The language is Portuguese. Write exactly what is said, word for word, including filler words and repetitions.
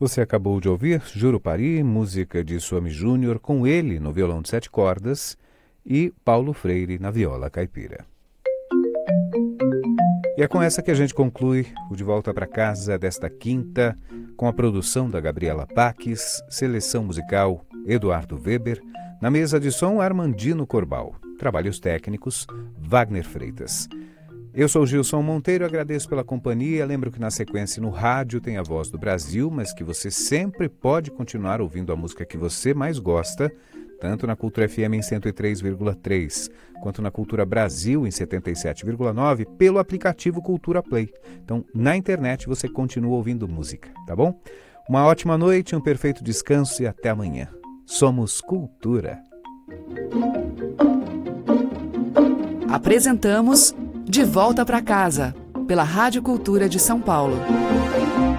Você acabou de ouvir Jurupari, música de Suami Júnior, com ele no violão de sete cordas e Paulo Freire na viola caipira. E é com essa que a gente conclui o De Volta para Casa desta quinta, com a produção da Gabriela Paques, seleção musical Eduardo Weber, na mesa de som Armandino Corbal, trabalhos técnicos Wagner Freitas. Eu sou Gilson Monteiro, agradeço pela companhia. Lembro que na sequência no rádio tem a Voz do Brasil, mas que você sempre pode continuar ouvindo a música que você mais gosta, tanto na Cultura F M em cento e três vírgula três, quanto na Cultura Brasil em setenta e sete vírgula nove, pelo aplicativo Cultura Play. Então, na internet você continua ouvindo música, tá bom? Uma ótima noite, um perfeito descanso e até amanhã. Somos Cultura. Apresentamos De Volta para Casa, pela Rádio Cultura de São Paulo.